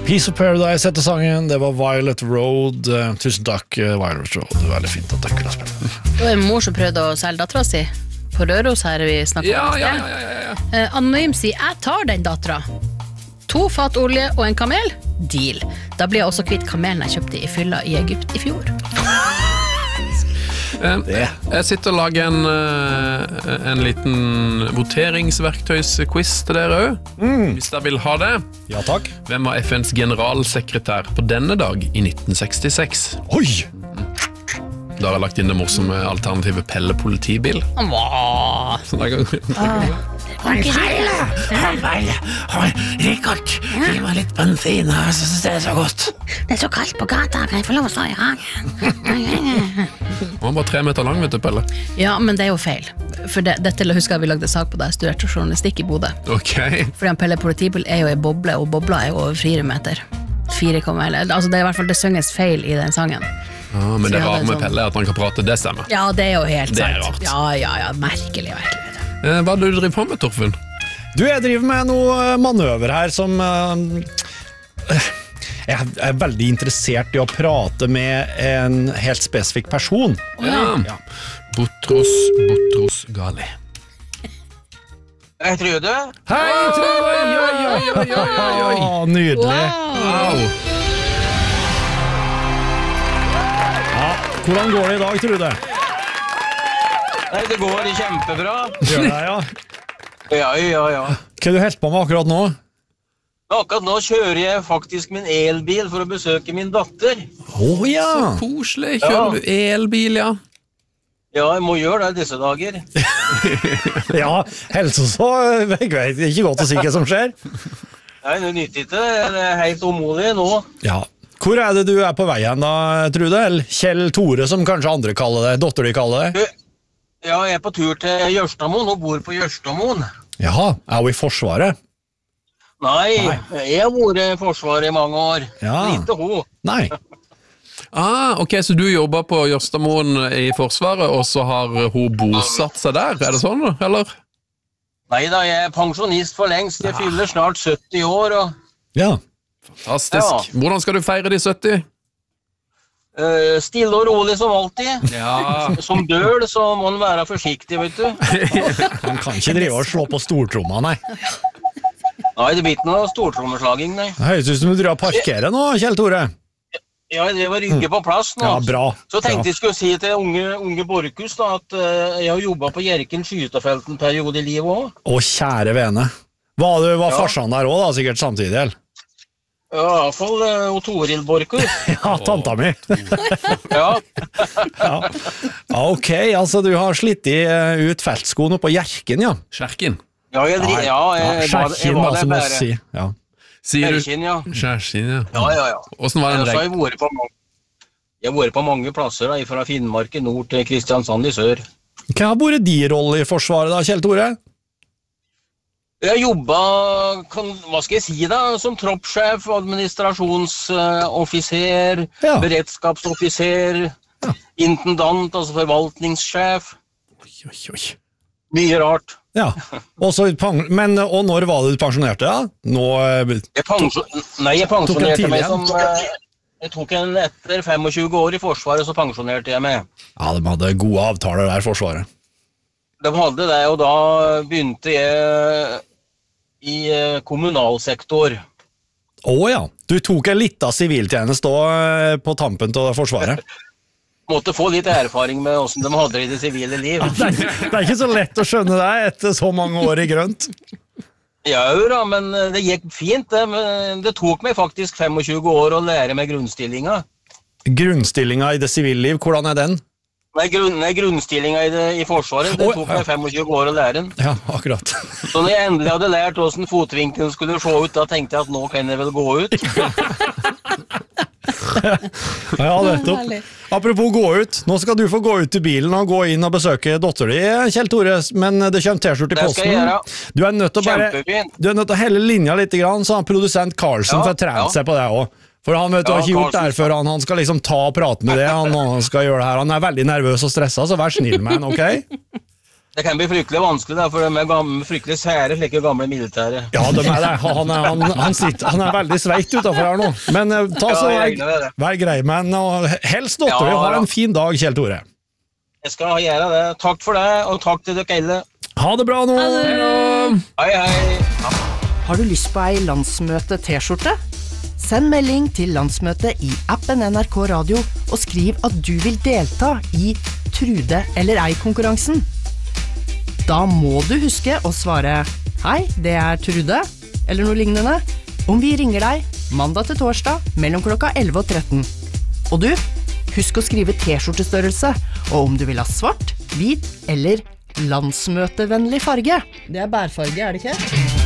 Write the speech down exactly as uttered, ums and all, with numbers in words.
Piece of Paradise etter sangen, det var Violet Road. Tusen takk, Violet Road. Det var veldig fint at dere kunne spille. Det var en mor som prøvde å selge datteren sin på Røros her vi snakket ja, om. Ja, ja, ja, ja. Uh, Anonym sier, jeg tar den datteren. To fat olje og en kamel? Deal. Da blir jeg også kvitt kamelen jeg kjøpte i fylla i Egypt i fjor. Det. Jeg sitter og lager en, en liten voteringsverktøysquiz til dere også, mm. hvis dere vil ha det. Ja, takk. Hvem var F N's generalsekretær på denne dag i nitten sekstiseks? Oi! Da har jeg lagt inn det morsomme alternativet Pelle politibil. Hva? Så da kan vi... Han feiler! Han feiler! Rikard, gi meg litt bensin, jeg synes det er så godt. Det er så kaldt på gata, kan jeg få lov å stå i hagen? Han var bare tre meter lang, vet du, Pelle. Ja, men det er jo feil. For det, dette husker jeg vi lagde sak på da jeg studerte journalistikk i Bodø. Ok. Fordi han Pelle politibil er jo en boble, og bobla er jo over fire meter. Fire komma, altså det er i hvert fall det synges feil i den sangen. Ja, men det rare med sånn... Pelle er at han kan prate det stemmer. Ja, det er jo helt det er sant. rart. Ja, ja, ja, merkelig, merkelig. Eh, hva er det du driver på med, Torfinn? Du, jeg driver med noe manøver her som uh, Jeg er veldig interessert i å prate med en helt spesifikk person. Ja, ja. Botros, Botros Gali. Hei, Trude. Hei, Trude! Oi, oi, oi, oi, oi. Nydelig. Wow. Ja, hvordan går det i dag, Trude? Nei, det går kjempebra. Gjør det, ja. Ja, ja, ja. Hva er du helt på med akkurat nå? Akkurat nå kjører jeg faktisk min elbil for å besøke min datter. Åh, oh, ja. Så koselig. Kjører ja. Du elbil, ja? Ja, jeg må gjøre det disse dager. Ja, helst så jeg vet ikke godt å si hva som skjer. Nei, det nytter ikke. Det er helt omodig nå. Ja. Hvor er det du er på veien da, Trude? Eller Kjell Tore, som kanskje andre kaller det, dotter de kaller det? Ja, jeg er på tur til Jørstamoen og bor på Jørstamoen. Jaha, er hun i Forsvaret? Nei, Nei. Jeg har vært i Forsvaret i mange år. Ja. Lite hun. Nei. Ah, ok, så du jobber på Jørstamoen i Forsvaret, og så har hun bosatt seg der, er det sånn, eller? Nei da, jeg er pensjonist for lengst. Jeg ja. Fyller snart sytti år. Og... Ja. Fantastisk. Ja. Hvordan skal du feire de sytti? Uh, stille og rolig som alltid. Ja. Som døl så må man være forsiktig, vet du. Man kan ikke drive og slå på stortromma, nei. Nei, det blir ikke noe stortrommeslaging, nei. Det høres ut som du driver og parkerer nå, Kjell Tore. Ja, det var rygge på plass nå. Ja, bra. Så tenkte bra. Jeg skulle si til unge, unge Borkus da, at uh, jeg har jobbet på Jerken skytefelt en periode i livet også. Å, kjære vene. Var du var ja. Farsan der også da, sikkert samtidig, eller? Ja, i hvert fall uh, Toril Borkus. Ja, tanta mi. Ja. Ja. Ok, altså du har slitt i, uh, ut feltskoene på Jerken, ja. Skjerken. Ja, jeg, ja, ja, jeg, ja var, jeg var der bare. Si. Ja. Sier du? Skjerken, ja. Skjerken, ja. Ja, ja, ja. Hvordan var den reg? Jeg har vært på, jeg har vært på mange plasser, da, fra Finnmark i nord til Kristiansand i sør. Hva har vært de rolle i Forsvaret da, Kjell Tore? Jeg jobbet, kan, hva skal jeg si da, som troppssjef, administrasjonsoffiser, uh, ja. Beredskapsoffiser, ja. Intendant, altså forvaltningssjef. Oi, oi, oi. Mye rart. Ja, Også, men og når var du pensjonerte, ja? Nå, jeg pensjon, nei, jeg pensjonerte meg som... Uh, jeg tok en etter tjuefem år i Forsvaret, så pensjonerte jeg meg. Ja, de hadde gode avtaler der, Forsvaret. De hadde det, og da begynte jeg i kommunalsektor. Å ja, du tok en litt av siviltjeneste på tampen til Forsvaret. Måtte få litt erfaring med hvordan de hadde i det sivile liv. Ja, det, er, det er ikke så lett å skjønne det etter så mange år i grønt. Ja, da, men det gikk fint. Det, det tok meg faktisk tjuefem år å lære meg grunnstillinga. Grunnstillinga i det sivile liv, hvordan er den? Nei, grunn, nei grunnstillinga i, det, i Forsvaret, det oh, tok meg tjuefem år å lære den. Ja, akkurat. Så når jeg endelig hadde lært hvordan fotvinkelen skulle se ut, da tenkte jeg at nå kan jeg vel gå ut. Ja, nettopp. Apropos gå ut, nå skal du få gå ut til bilen og gå inn og besøke dotter di, Kjell Tore, men det kommer t-skjort i posten. Du er nødt til å bare, du er nødt til å helle linja litt, så han produsent Karlsen ja, får trent ja. seg på det også. For han vet du ja, har ikke gjort det her før, han, han skal liksom ta og prate med det, han, han skal gjøre det her, han er veldig nervøs og stresset, så vær snill med han, ok? Det kan bli fryktelig vanskelig, da, for de er gamle, fryktelig sære, slike gamle militære. Ja, de er det. Han er, han, han sitter, han er veldig sveit utenfor her nå. Men ta så, vær, vær grei med han, og helst dotter, ja, ha en fin dag, Kjell Tore. Jeg skal gjøre det. Takk for det, og takk til dere alle. Ha det bra nå. Hei, hei. Ja. Har du lyst på ei landsmøte-t-skjorte? Send melding til landsmøtet i appen N R K Radio og skriv at du vil delta i Trude eller ei-konkurransen. Da må du huske å svare «Hei, det er Trude», eller noe lignende, om vi ringer deg mandag til torsdag mellom klokka elleve og tretten. Og du, husk å skrive t-skjortestørrelse, og om du vil ha svart, hvit eller landsmøtevennlig farge. Det er bærfarge, er det ikke?